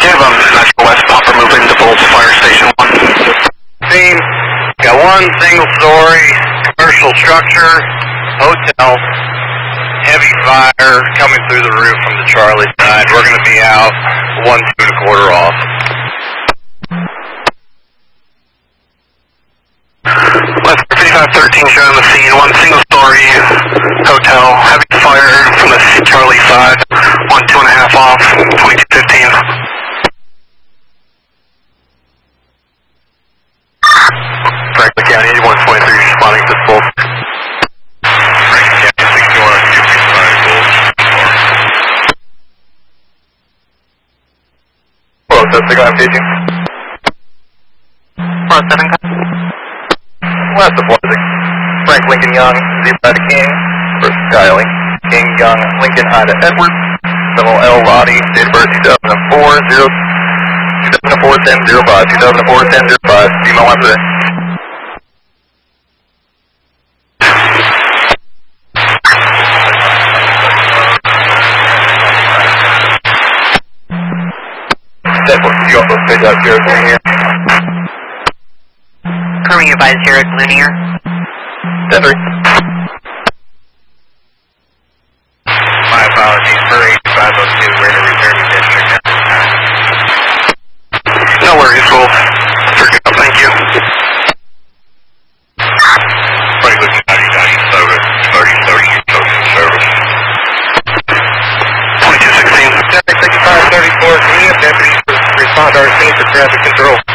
Do you have Metro West Pumper moving to Bolts Fire Station 1? Team, got one single-story commercial structure, hotel, heavy fire coming through the roof from the Charlie side. We're going to be out 1, 2 1/4 off. West 5513 showing the scene. One single-story hotel, heavy fire from the Charlie side. 1, 2 1/2 off. 2215. Franklin County 8123 responding to Bolts. Franklin County 6102 responding to Bolts. Hello, Testing, I'm engaging. 7. West of Blessing. Frank Lincoln Young, Zebra King, first Skyling. King Young, Lincoln Ida Edwards. Double L Lottie, date of birth 2004, 1005, 2004, 1005, female one today. You also stayed out here here. Currently advised here at Linear. Denver. My apologies for 8502, we're in a reserve district at this time. No worries, we'll figure it out, thank you. Franklin County 97, 3030, social service. 2216. Traffic 6534, can you have deputies respond to our scene for traffic control?